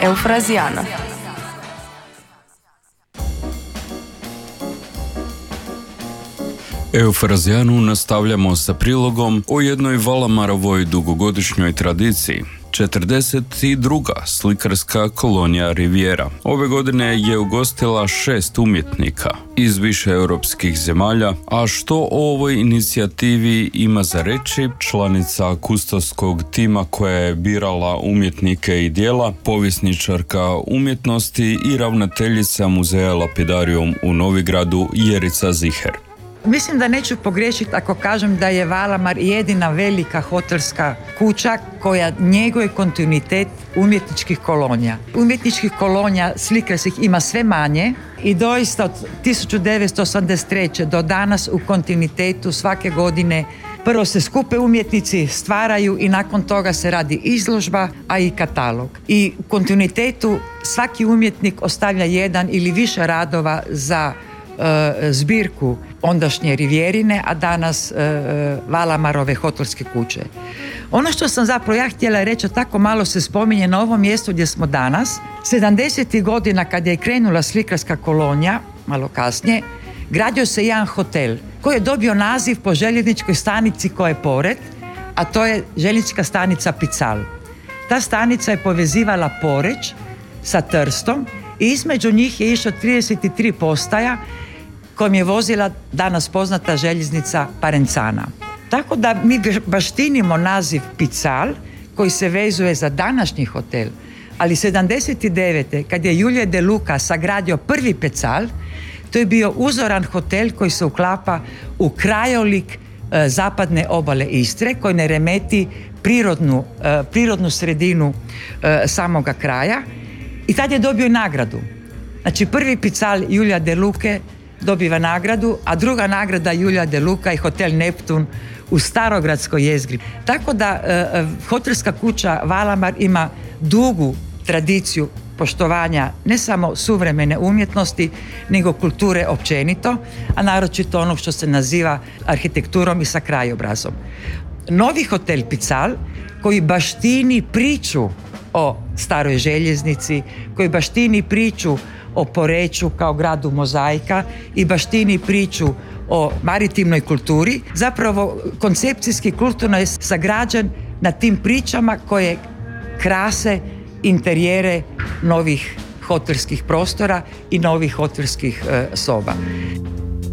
Eufrazijana. Eufrazijanu nastavljamo sa prilogom o jednoj Valamarovoj dugogodišnjoj tradiciji. 42. slikarska kolonija Riviera. Ove godine je ugostila 6 umjetnika iz više europskih zemalja, a što o ovoj inicijativi ima za reći članica kustovskog tima koja je birala umjetnike i djela, povjesničarka umjetnosti i ravnateljica muzeja Lapidarium u Novigradu Jerica Ziher. Mislim da neću pogriješiti ako kažem da je Valamar jedina velika hotelska kuća koja njeguje kontinuitet umjetničkih kolonija. Umjetničkih kolonija slikarskih ima sve manje i doista od 1983. do danas u kontinuitetu svake godine prvo se skupe umjetnici, stvaraju i nakon toga se radi izložba, a i katalog. I u kontinuitetu svaki umjetnik ostavlja jedan ili više radova za zbirku ondašnje Rivierine, a danas Valamarove hotelske kuće. Ono što sam zapravo ja htjela reći, tako malo se spominje na ovom mjestu gdje smo danas, 70. godina kad je krenula slikarska kolonija, malo kasnije, gradio se jedan hotel koji je dobio naziv po željezničkoj stanici koja je pored, a to je željeznička stanica Pical. Ta stanica je povezivala Poreč sa Trstom i između njih je išlo 33 postaja kojom je vozila danas poznata željeznica Parenzana. Tako da mi baštinimo naziv Pical koji se vezuje za današnji hotel, ali 79. kad je Julije De Luca sagradio prvi Pical, to je bio uzoran hotel koji se uklapa u krajolik zapadne obale Istre, koji ne remeti prirodnu sredinu samoga kraja. I tad je dobio nagradu. Znači prvi Pical Julija De Luce dobiva nagradu, a druga nagrada Julija De Luca i hotel Neptun u Starogradskoj jezgri. Tako da hotelska kuća Valamar ima dugu tradiciju poštovanja ne samo suvremene umjetnosti, nego kulture općenito, a naročito onog što se naziva arhitekturom i sa krajobrazom. Novi hotel Pical koji baštini priču o staroj željeznici, koji baštini priču o Poreču kao gradu mozaika i baštini priču o maritimnoj kulturi, zapravo koncepcijski kulturno je sagrađen na tim pričama koje krase interijere novih hotelskih prostora i novih hotelskih soba.